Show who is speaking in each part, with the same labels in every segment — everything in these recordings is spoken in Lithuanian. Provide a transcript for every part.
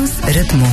Speaker 1: Vilniaus ritmu.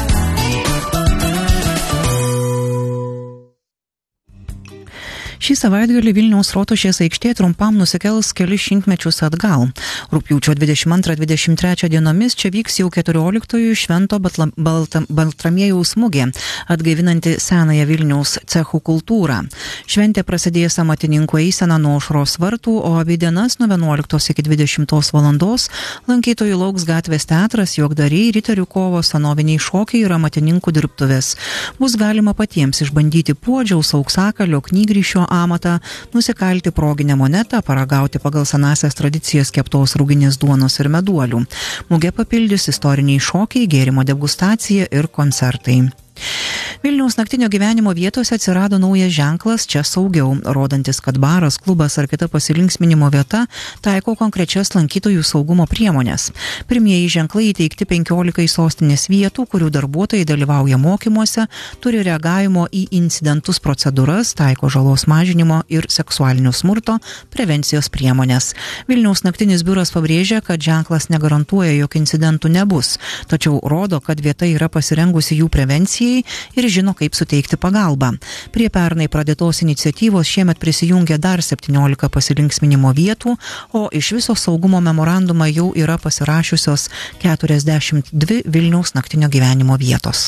Speaker 1: Šį savaitgalį Vilniaus Rotušės aikštė trumpam nusikels kelis šimtmečius atgal. Rugpjūčio 22-23 dienomis čia vyks jau 14-ųjų Švento Baltramiejaus mugė, atgaivinanti senąją Vilniaus cechų kultūrą. Šventė prasidės amatininkų eisena nuo Aušros vartų, o abi dienas nuo 11 iki 20 valandos lankytojų lauks gatvės teatras, juokdariai, riterių kovos, senoviniai šokiai ir amatininkų dirbtuvės. Bus galima patiems išbandyti puodžiaus, auksakalio, knygryšio amatą, nusikalti proginę monetą, paragauti pagal senąsias tradicijas keptos rūginės duonos ir meduolių. Mugę papildys istoriniai šokiai, gėrimo degustacija ir koncertai. Vilniaus naktinio gyvenimo vietose atsirado naujas ženklas Čia saugiau, rodantis, kad baras, klubas ar kita pasilinksminimo vieta taiko konkrečias lankytojų saugumo priemonės. Pirmieji ženklai įteikti 15 sostinės vietų, kurių darbuotojai dalyvauja mokymuose, turi reagavimo į incidentus procedūras, taiko žalos mažinimo ir seksualinio smurto prevencijos priemonės. Vilniaus naktinis biuras pabrėžia, kad ženklas negarantuoja, jog incidentų nebus, tačiau rodo, kad vieta yra pasirengusi jų prevencijai ir žino, kaip suteikti pagalbą. Prie pernai pradėtos iniciatyvos šiemet prisijungė dar 17 pasilinksminimo vietų, o iš viso saugumo memorandumą jau yra pasirašiusios 42 Vilniaus naktinio gyvenimo vietos.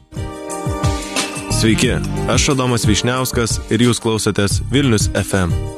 Speaker 2: Sveiki, aš Adomas Vyšniauskas ir jūs klausotės Vilnius FM.